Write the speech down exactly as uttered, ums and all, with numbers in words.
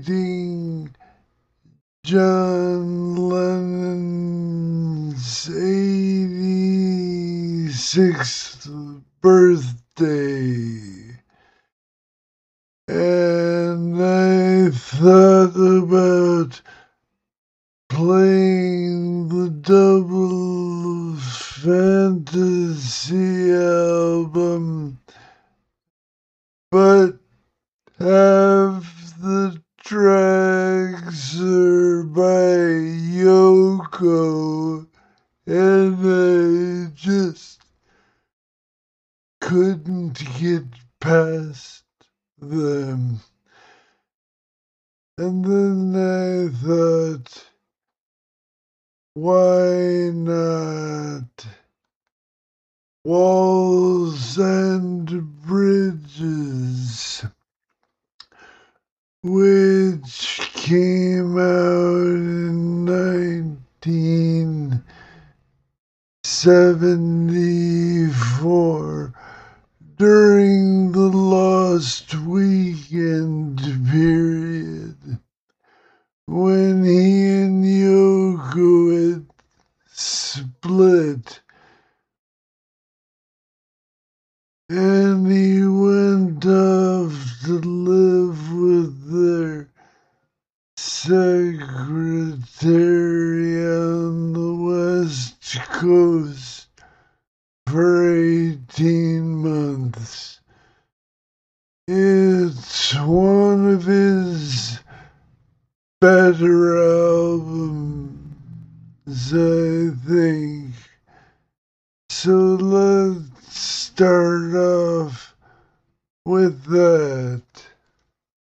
celebrating John Lennon's eighty-sixth birthday. And I thought about playing the double fantasy album, but half the tracks are by Yoko, and I just couldn't get past them. And then I thought, why not Walls and Bridges, which came out in nineteen seventy-four during the Lost Weekend period, when he and Yoko had split, and he went off to live with their secretary on the West Coast for eighteen months. It's one of his better albums, I think. So let's start off with that.